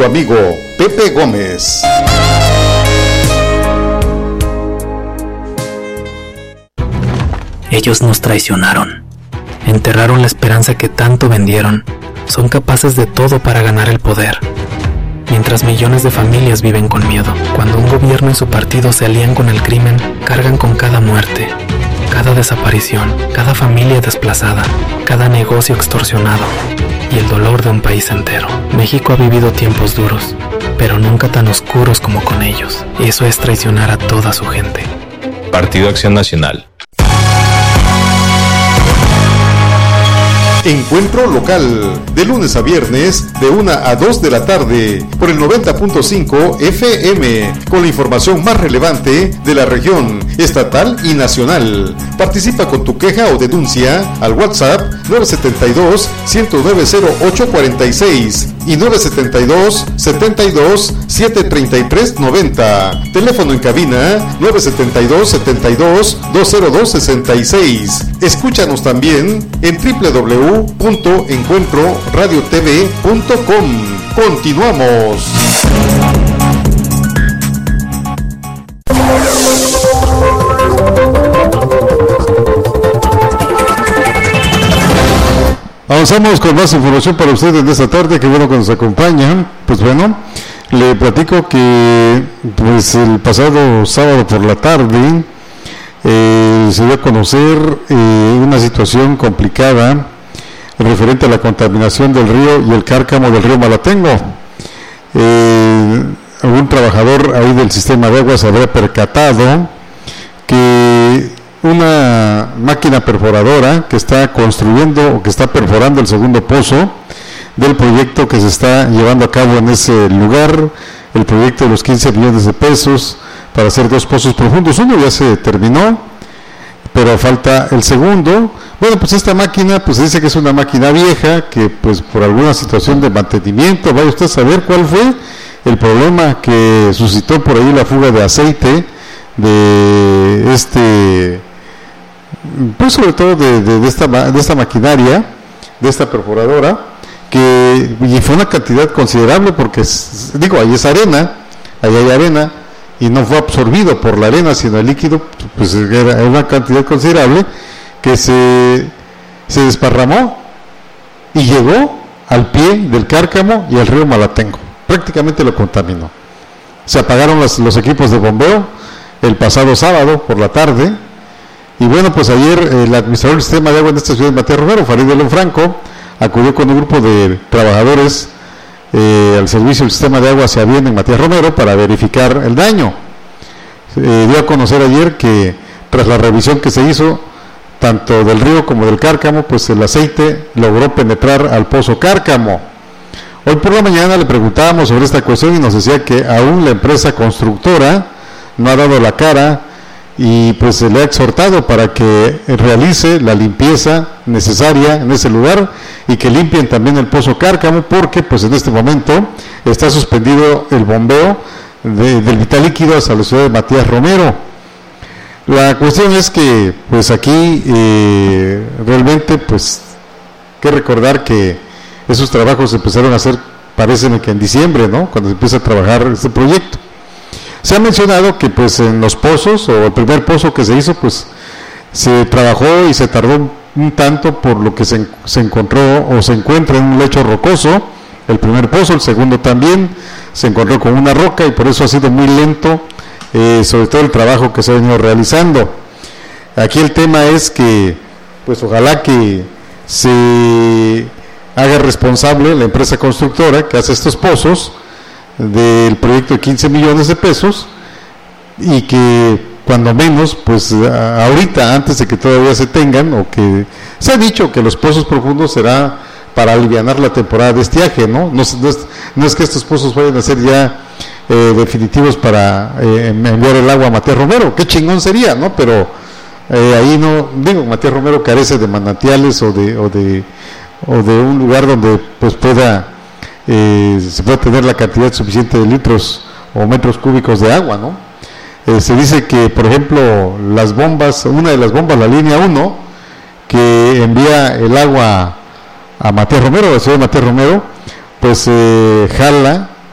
amigo Pepe Gómez. Ellos nos traicionaron, enterraron la esperanza que tanto vendieron, son capaces de todo para ganar el poder. Mientras millones de familias viven con miedo, cuando un gobierno y su partido se alían con el crimen, cargan con cada muerte, cada desaparición, cada familia desplazada, cada negocio extorsionado y el dolor de un país entero. México ha vivido tiempos duros, pero nunca tan oscuros como con ellos. Eso es traicionar a toda su gente. Partido Acción Nacional. Encuentro local, de lunes a viernes, de 1 a 2 de la tarde, por el 90.5 FM, con la información más relevante de la región, estatal y nacional. Participa con tu queja o denuncia al WhatsApp 972-109-0846 y 972-72-733-90. Teléfono en cabina 972-72-202-66. Escúchanos también en www.encuentroradiotv.com. Continuamos. Avanzamos con más información para ustedes de esta tarde, que bueno que nos acompañan. Pues bueno, le platico que pues el pasado sábado por la tarde se dio a conocer una situación complicada referente a la contaminación del río y el cárcamo del río Malatengo. Un trabajador ahí del sistema de aguas se había percatado que una máquina perforadora que está construyendo o que está perforando el segundo pozo del proyecto que se está llevando a cabo en ese lugar, el proyecto de los 15 millones de pesos para hacer 2 pozos profundos. Uno ya se terminó, pero falta el segundo. Bueno, pues esta máquina, pues se dice que es una máquina vieja, que pues por alguna situación de mantenimiento, vaya usted a saber cuál fue el problema que suscitó por ahí la fuga de aceite de pues sobre todo de esta maquinaria, de esta perforadora, y fue una cantidad considerable, porque ahí es arena, ahí hay arena, y no fue absorbido por la arena, sino el líquido, pues era una cantidad considerable que se desparramó y llegó al pie del cárcamo y al río Malatengo. Prácticamente lo contaminó. Se apagaron los equipos de bombeo el pasado sábado por la tarde, y bueno, pues ayer el administrador del sistema de agua en esta ciudad, Matías Romero, Farid de León Franco, acudió con un grupo de trabajadores al servicio del sistema de agua hacia bien en Matías Romero para verificar el daño. Dio a conocer ayer que tras la revisión que se hizo tanto del río como del cárcamo, pues el aceite logró penetrar al pozo cárcamo. Hoy por la mañana le preguntábamos sobre esta cuestión y nos decía que aún la empresa constructora no ha dado la cara, y pues se le ha exhortado para que realice la limpieza necesaria en ese lugar y que limpien también el pozo cárcamo, porque pues en este momento está suspendido el bombeo del vital líquido hacia la ciudad de Matías Romero. La cuestión es que pues aquí realmente pues hay que recordar que esos trabajos se empezaron a hacer, parece que en diciembre, ¿no?, cuando se empieza a trabajar este proyecto. Se ha mencionado que pues en los pozos, o el primer pozo que se hizo, pues se trabajó y se tardó un tanto por lo que se encontró o se encuentra en un lecho rocoso, el primer pozo. El segundo también se encontró con una roca y por eso ha sido muy lento, sobre todo el trabajo que se ha venido realizando. Aquí el tema es que pues ojalá que se haga responsable la empresa constructora que hace estos pozos del proyecto de 15 millones de pesos, y que cuando menos pues ahorita, antes de que todavía se tengan, o que se ha dicho que los pozos profundos será para alivianar la temporada de estiaje, ¿no? No es que estos pozos vayan a ser ya definitivos para enviar el agua a Matías Romero. Qué chingón sería, ¿no? Pero ahí no, digo, Matías Romero carece de manantiales o de un lugar donde pues se puede tener la cantidad suficiente de litros o metros cúbicos de agua, ¿no? Se dice que, por ejemplo, las bombas, una de las bombas, la línea 1, que envía el agua a Matías Romero, a la ciudad de Matías Romero, pues jala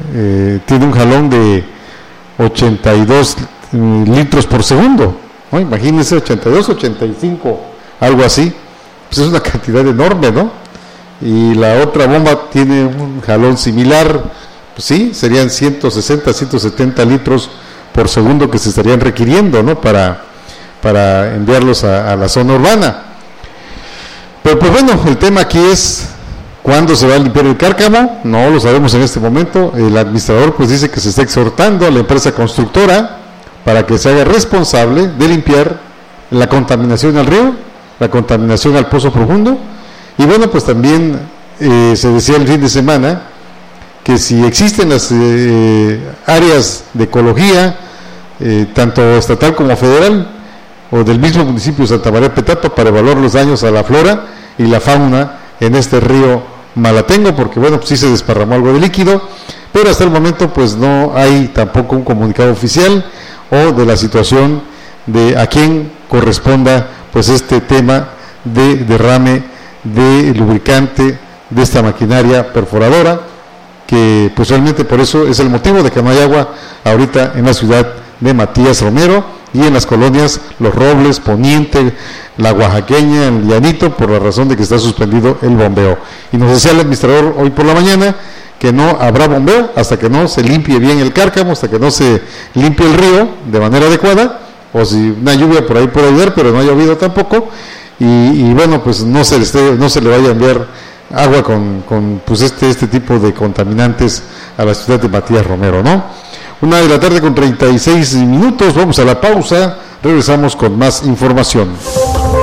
tiene un jalón de 82 litros por segundo, ¿no? Imagínense, 82, 85, algo así, pues es una cantidad enorme, ¿no? Y la otra bomba tiene un jalón similar, pues sí, serían 160, 170 litros por segundo que se estarían requiriendo, ¿no? Para enviarlos a la zona urbana. Pero pues bueno, el tema aquí es ¿cuándo se va a limpiar el cárcamo? No lo sabemos en este momento. El administrador pues dice que se está exhortando a la empresa constructora para que se haga responsable de limpiar la contaminación al río, la contaminación al pozo profundo. Y bueno, pues también se decía el fin de semana que si existen las áreas de ecología, tanto estatal como federal, o del mismo municipio de Santa María Petapa, para evaluar los daños a la flora y la fauna en este río Malatengo, porque bueno, pues sí se desparramó algo de líquido, pero hasta el momento pues no hay tampoco un comunicado oficial o de la situación de a quién corresponda pues este tema de derrame de lubricante de esta maquinaria perforadora, que pues realmente por eso es el motivo de que no hay agua ahorita en la ciudad de Matías Romero y en las colonias Los Robles, Poniente, La Oaxaqueña, el Llanito, por la razón de que está suspendido el bombeo. Y nos decía el administrador hoy por la mañana que no habrá bombeo hasta que no se limpie bien el cárcamo, hasta que no se limpie el río de manera adecuada, o si una lluvia por ahí puede ayudar, pero no ha llovido tampoco, y bueno, pues no se le vaya a enviar agua con pues este tipo de contaminantes a la ciudad de Matías Romero, ¿no? 1:36 p.m, vamos a la pausa, regresamos con más información.